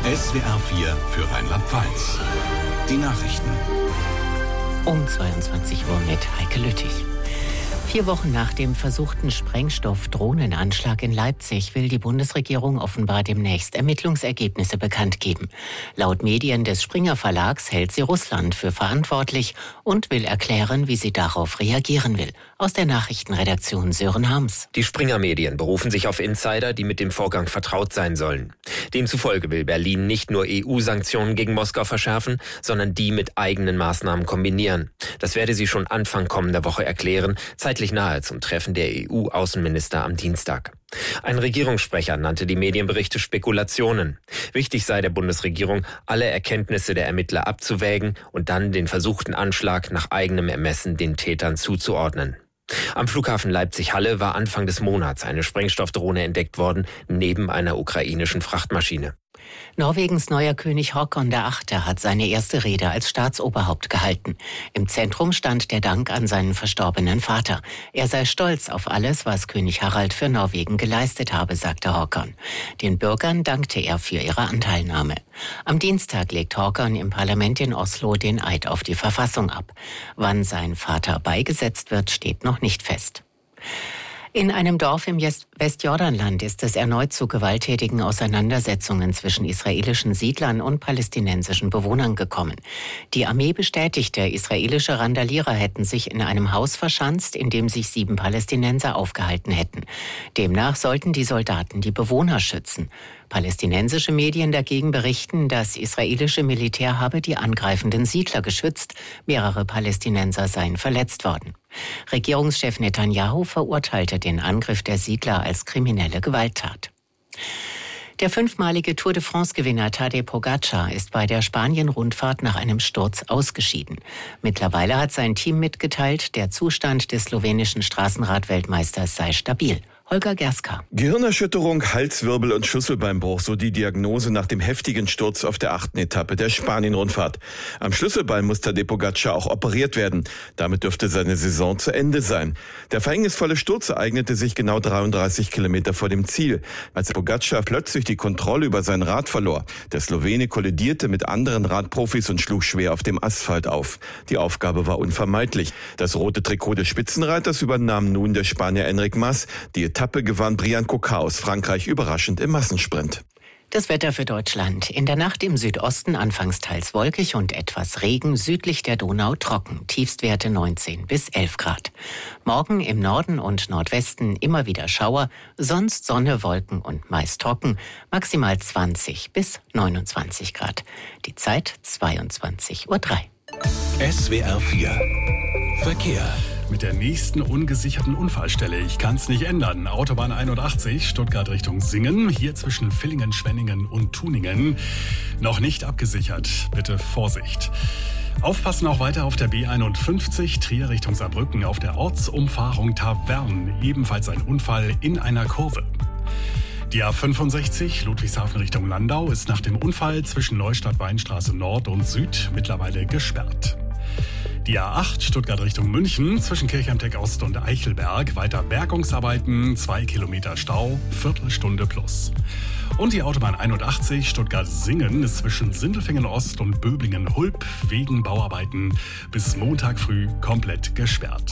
SWR 4 für Rheinland-Pfalz. Die Nachrichten. Um 22 Uhr mit Heike Lüttich. 4 Wochen nach dem versuchten Sprengstoff-Drohnenanschlag in Leipzig will die Bundesregierung offenbar demnächst Ermittlungsergebnisse bekannt geben. Laut Medien des Springer Verlags hält sie Russland für verantwortlich und will erklären, wie sie darauf reagieren will. Aus der Nachrichtenredaktion Sören Harms. Die Springer-Medien berufen sich auf Insider, die mit dem Vorgang vertraut sein sollen. Demzufolge will Berlin nicht nur EU-Sanktionen gegen Moskau verschärfen, sondern die mit eigenen Maßnahmen kombinieren. Das werde sie schon Anfang kommender Woche erklären, zeitlich nahe zum Treffen der EU-Außenminister am Dienstag. Ein Regierungssprecher nannte die Medienberichte Spekulationen. Wichtig sei der Bundesregierung, alle Erkenntnisse der Ermittler abzuwägen und dann den versuchten Anschlag nach eigenem Ermessen den Tätern zuzuordnen. Am Flughafen Leipzig-Halle war Anfang des Monats eine Sprengstoffdrohne entdeckt worden, neben einer ukrainischen Frachtmaschine. Norwegens neuer König Håkon VIII. Hat seine erste Rede als Staatsoberhaupt gehalten. Im Zentrum stand der Dank an seinen verstorbenen Vater. Er sei stolz auf alles, was König Harald für Norwegen geleistet habe, sagte Håkon. Den Bürgern dankte er für ihre Anteilnahme. Am Dienstag legt Håkon im Parlament in Oslo den Eid auf die Verfassung ab. Wann sein Vater beigesetzt wird, steht noch nicht fest. In einem Dorf im Westjordanland ist es erneut zu gewalttätigen Auseinandersetzungen zwischen israelischen Siedlern und palästinensischen Bewohnern gekommen. Die Armee bestätigte, israelische Randalierer hätten sich in einem Haus verschanzt, in dem sich 7 Palästinenser aufgehalten hätten. Demnach sollten die Soldaten die Bewohner schützen. Palästinensische Medien dagegen berichten, das israelische Militär habe die angreifenden Siedler geschützt. Mehrere Palästinenser seien verletzt worden. Regierungschef Netanyahu verurteilte den Angriff der Siedler als kriminelle Gewalttat. Der 5-malige Tour de France-Gewinner Tadej Pogačar ist bei der Spanien-Rundfahrt nach einem Sturz ausgeschieden. Mittlerweile hat sein Team mitgeteilt, der Zustand des slowenischen Straßenrad-Weltmeisters sei stabil. Holger Gerska. Gehirnerschütterung, Halswirbel und Schlüsselbeinbruch, so die Diagnose nach dem heftigen Sturz auf der 8. Etappe der Spanien-Rundfahrt. Am Schlüsselbein muss Tadej Pogačar auch operiert werden. Damit dürfte seine Saison zu Ende sein. Der verhängnisvolle Sturz ereignete sich genau 33 Kilometer vor dem Ziel, als Pogačar plötzlich die Kontrolle über sein Rad verlor. Der Slowene kollidierte mit anderen Radprofis und schlug schwer auf dem Asphalt auf. Die Aufgabe war unvermeidlich. Das rote Trikot des Spitzenreiters übernahm nun der Spanier Enric Mas. Die Etappe gewann Brian Coquard aus Frankreich überraschend im Massensprint. Das Wetter für Deutschland. In der Nacht im Südosten anfangs teils wolkig und etwas Regen, südlich der Donau trocken. Tiefstwerte 19 bis 11 Grad. Morgen im Norden und Nordwesten immer wieder Schauer, sonst Sonne, Wolken und meist trocken. Maximal 20 bis 29 Grad. Die Zeit 22:03 Uhr. SWR 4 Verkehr. Mit der nächsten ungesicherten Unfallstelle. Ich kann es nicht ändern. Autobahn 81, Stuttgart Richtung Singen. Hier zwischen Villingen, Schwenningen und Tuningen. Noch nicht abgesichert. Bitte Vorsicht. Aufpassen auch weiter auf der B51, Trier Richtung Saarbrücken. Auf der Ortsumfahrung Tavern. Ebenfalls ein Unfall in einer Kurve. Die A65, Ludwigshafen Richtung Landau, ist nach dem Unfall zwischen Neustadt-Weinstraße Nord und Süd mittlerweile gesperrt. Die A8 Stuttgart Richtung München zwischen Kirchheimteck Ost und Eichelberg. Weiter Bergungsarbeiten, 2 Kilometer Stau, Viertelstunde plus. Und die Autobahn 81 Stuttgart-Singen ist zwischen Sindelfingen Ost und Böblingen-Hulp wegen Bauarbeiten bis Montag früh komplett gesperrt.